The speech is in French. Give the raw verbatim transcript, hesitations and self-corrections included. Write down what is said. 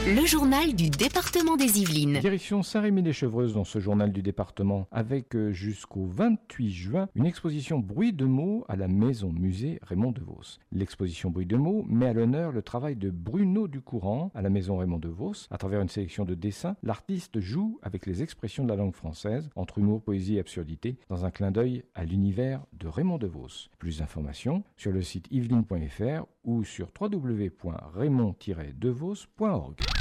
Le journal du département des Yvelines. Direction Saint-Rémy-lès-Chevreuse dans ce journal du département avec euh, jusqu'au vingt-huit juin une exposition Bruit de mots à la maison musée Raymond Devos. L'exposition Bruit de mots met à l'honneur le travail de Bruno Ducourant à la maison Raymond Devos. À travers une sélection de dessins, l'artiste joue avec les expressions de la langue française entre humour, poésie et absurdité dans un clin d'œil à l'univers de Raymond Devos. Plus d'informations sur le site yveline point f r ou sur w w w point raymond tiret devos point org.